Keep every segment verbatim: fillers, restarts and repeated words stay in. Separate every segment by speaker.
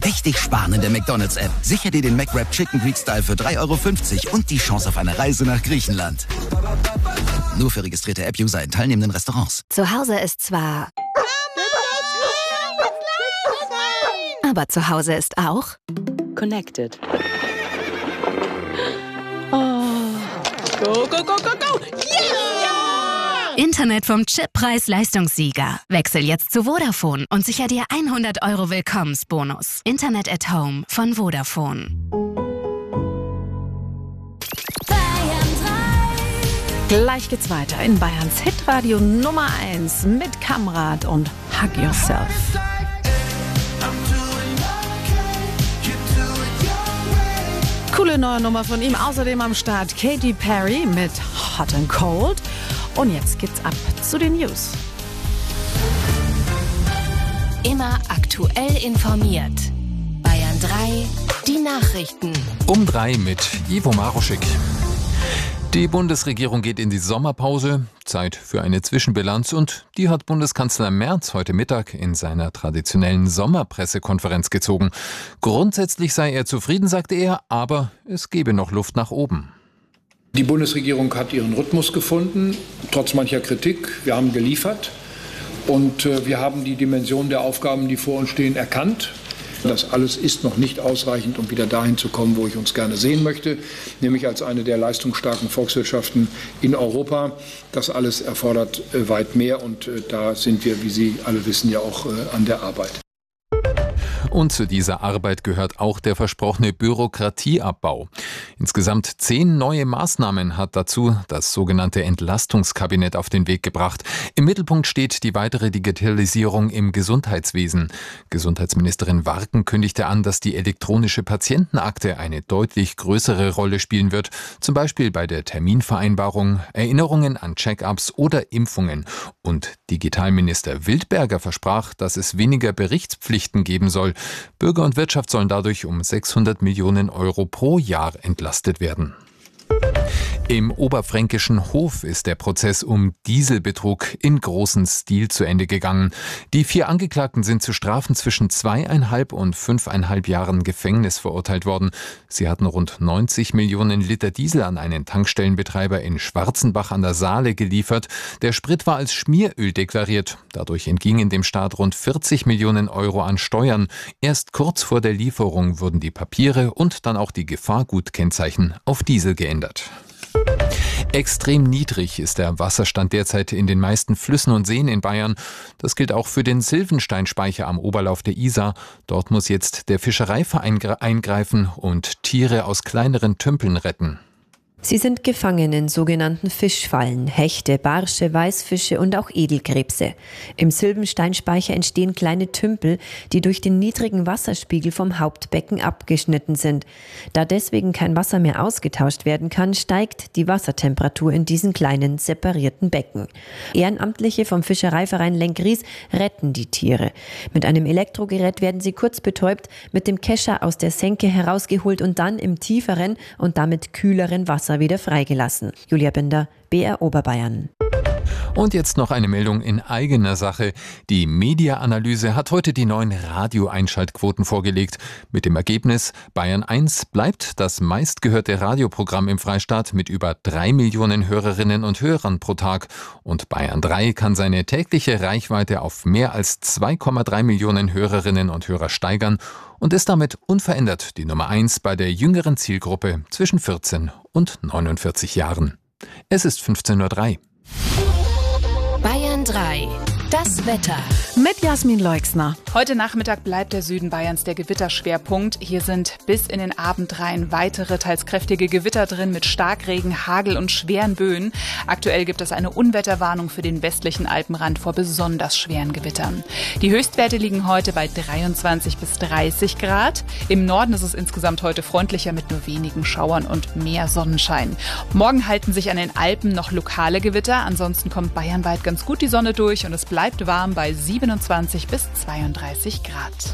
Speaker 1: richtig sparen in der McDonald's-App. Sicher dir den McWrap Chicken Greek Style für drei Euro fünfzig und die Chance auf eine Reise nach Griechenland. Nur für registrierte App-User in teilnehmenden Restaurants.
Speaker 2: Zu Hause ist zwar... Aber zu Hause ist auch...
Speaker 3: Connected. Oh. Go, go, go, go, go! Yeah!
Speaker 2: Internet vom Chip Preis-Leistungssieger. Wechsel jetzt zu Vodafone und sicher dir hundert Euro Willkommensbonus. Internet at Home von Vodafone.
Speaker 4: Gleich geht's weiter in Bayerns Hitradio Nummer eins mit Kamrat und Hug Yourself. Coole neue Nummer von ihm. Außerdem am Start Katy Perry mit Hot and Cold. Und jetzt geht's ab zu den News.
Speaker 2: Immer aktuell informiert. Bayern drei, die Nachrichten.
Speaker 5: Um drei mit Ivo Maruschik. Die Bundesregierung geht in die Sommerpause. Zeit für eine Zwischenbilanz und die hat Bundeskanzler Merz heute Mittag in seiner traditionellen Sommerpressekonferenz gezogen. Grundsätzlich sei er zufrieden, sagte er, aber es gebe noch Luft nach oben.
Speaker 6: Die Bundesregierung hat ihren Rhythmus gefunden, trotz mancher Kritik. Wir haben geliefert und äh, wir haben die Dimension der Aufgaben, die vor uns stehen, erkannt. Das alles ist noch nicht ausreichend, um wieder dahin zu kommen, wo ich uns gerne sehen möchte, nämlich als eine der leistungsstarken Volkswirtschaften in Europa. Das alles erfordert äh, weit mehr und äh, da sind wir, wie Sie alle wissen, ja auch äh, an der Arbeit.
Speaker 5: Und zu dieser Arbeit gehört auch der versprochene Bürokratieabbau. Insgesamt zehn neue Maßnahmen hat dazu das sogenannte Entlastungskabinett auf den Weg gebracht. Im Mittelpunkt steht die weitere Digitalisierung im Gesundheitswesen. Gesundheitsministerin Warken kündigte an, dass die elektronische Patientenakte eine deutlich größere Rolle spielen wird. Zum Beispiel bei der Terminvereinbarung, Erinnerungen an Check-ups oder Impfungen. Und Digitalminister Wildberger versprach, dass es weniger Berichtspflichten geben soll. Bürger und Wirtschaft sollen dadurch um sechshundert Millionen Euro pro Jahr entlastet werden. Im oberfränkischen Hof ist der Prozess um Dieselbetrug in großem Stil zu Ende gegangen. Die vier Angeklagten sind zu Strafen zwischen zweieinhalb und fünfeinhalb Jahren Gefängnis verurteilt worden. Sie hatten rund neunzig Millionen Liter Diesel an einen Tankstellenbetreiber in Schwarzenbach an der Saale geliefert. Der Sprit war als Schmieröl deklariert. Dadurch entgingen dem Staat rund vierzig Millionen Euro an Steuern. Erst kurz vor der Lieferung wurden die Papiere und dann auch die Gefahrgutkennzeichen auf Diesel geändert. Extrem niedrig ist der Wasserstand derzeit in den meisten Flüssen und Seen in Bayern. Das gilt auch für den Silvensteinspeicher am Oberlauf der Isar. Dort muss jetzt der Fischereiverein eingreifen und Tiere aus kleineren Tümpeln retten.
Speaker 7: Sie sind gefangen in sogenannten Fischfallen, Hechte, Barsche, Weißfische und auch Edelkrebse. Im Silbensteinspeicher entstehen kleine Tümpel, die durch den niedrigen Wasserspiegel vom Hauptbecken abgeschnitten sind. Da deswegen kein Wasser mehr ausgetauscht werden kann, steigt die Wassertemperatur in diesen kleinen separierten Becken. Ehrenamtliche vom Fischereiverein Lenkries retten die Tiere. Mit einem Elektrogerät werden sie kurz betäubt, mit dem Kescher aus der Senke herausgeholt und dann im tieferen und damit kühleren Wasser wieder freigelassen. Julia Binder, B R Oberbayern.
Speaker 5: Und jetzt noch eine Meldung in eigener Sache. Die Media-Analyse hat heute die neuen Radio-Einschaltquoten vorgelegt. Mit dem Ergebnis, Bayern eins bleibt das meistgehörte Radioprogramm im Freistaat mit über drei Millionen Hörerinnen und Hörern pro Tag. Und Bayern drei kann seine tägliche Reichweite auf mehr als zwei Komma drei Millionen Hörerinnen und Hörer steigern und ist damit unverändert die Nummer eins bei der jüngeren Zielgruppe zwischen vierzehn und neunundvierzig Jahren. Es ist fünfzehn Uhr drei.
Speaker 2: Bayern drei. Das Wetter.
Speaker 4: Mit Jasmin Leixner.
Speaker 8: Heute Nachmittag bleibt der Süden Bayerns der Gewitterschwerpunkt. Hier sind bis in den Abend rein weitere, teils kräftige Gewitter drin mit Starkregen, Hagel und schweren Böen. Aktuell gibt es eine Unwetterwarnung für den westlichen Alpenrand vor besonders schweren Gewittern. Die Höchstwerte liegen heute bei dreiundzwanzig bis dreißig Grad. Im Norden ist es insgesamt heute freundlicher mit nur wenigen Schauern und mehr Sonnenschein. Morgen halten sich an den Alpen noch lokale Gewitter. Ansonsten kommt bayernweit ganz gut die Sonne durch und es bleibt Bleibt warm bei siebenundzwanzig bis zweiunddreißig Grad.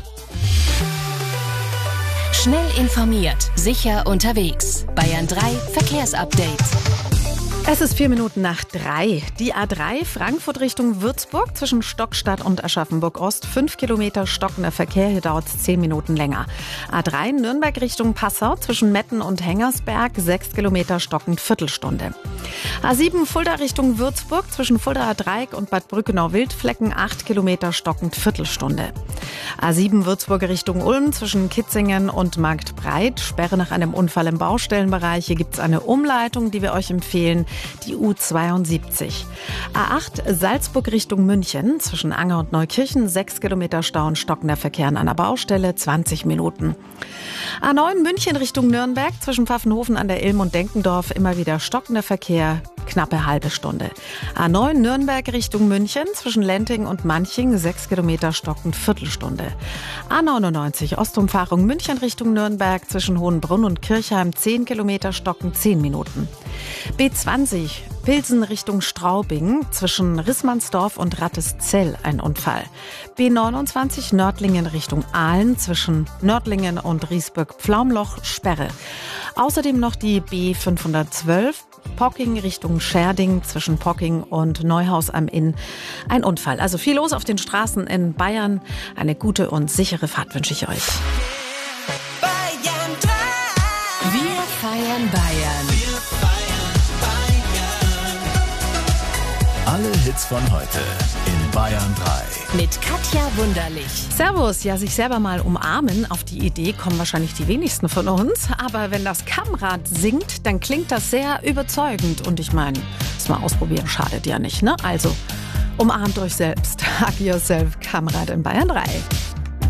Speaker 2: Schnell informiert, sicher unterwegs. Bayern drei Verkehrsupdate.
Speaker 4: Es ist vier Minuten nach drei. Die A drei Frankfurt Richtung Würzburg zwischen Stockstadt und Aschaffenburg-Ost. Fünf Kilometer stockender Verkehr, hier dauert es zehn Minuten länger. A drei Nürnberg Richtung Passau zwischen Metten und Hengersberg. Sechs Kilometer stockend Viertelstunde. A sieben Fulda Richtung Würzburg zwischen Fuldaer Dreieck und Bad Brückenau-Wildflecken. Acht Kilometer stockend Viertelstunde. A sieben Würzburg Richtung Ulm zwischen Kitzingen und Marktbreit. Sperre nach einem Unfall im Baustellenbereich. Hier gibt es eine Umleitung, die wir euch empfehlen. Die U zweiundsiebzig. A acht Salzburg Richtung München zwischen Anger und Neukirchen. Sechs Kilometer Stau und stockender Verkehr an einer Baustelle. zwanzig Minuten. A neun München Richtung Nürnberg zwischen Pfaffenhofen an der Ilm und Denkendorf. Immer wieder stockender Verkehr. Knappe halbe Stunde. A neun Nürnberg Richtung München zwischen Lenting und Manching. Sechs Kilometer stockend Viertelstunde. A neunundneunzig Ostumfahrung München Richtung Nürnberg zwischen Hohenbrunn und Kirchheim. Zehn Kilometer stockend zehn Minuten. B zwanzig Pilsen Richtung Straubing zwischen Rissmannsdorf und Ratteszell ein Unfall. B neunundzwanzig Nördlingen Richtung Aalen zwischen Nördlingen und Riesburg-Pflaumloch Sperre. Außerdem noch die B fünfhundertzwölf Pocking Richtung Scherding zwischen Pocking und Neuhaus am Inn. Ein Unfall. Also viel los auf den Straßen in Bayern. Eine gute und sichere Fahrt wünsche ich euch.
Speaker 2: Bayern drei. Wir feiern Bayern.
Speaker 1: Wir feiern Bayern. Alle Hits von heute in Bayern drei.
Speaker 2: Mit Katja Wunderlich.
Speaker 4: Servus, ja, sich selber mal umarmen. Auf die Idee kommen wahrscheinlich die wenigsten von uns. Aber wenn das Kammrad singt, dann klingt das sehr überzeugend. Und ich meine, das mal ausprobieren schadet ja nicht, ne? Also, umarmt euch selbst. Hug yourself, Kammrad in Bayern drei.